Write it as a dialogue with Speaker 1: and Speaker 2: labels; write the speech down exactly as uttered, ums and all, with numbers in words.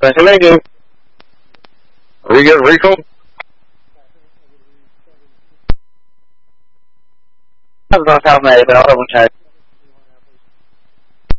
Speaker 1: Say that again. Are we getting recall? I was going to tell me, but I'll double check.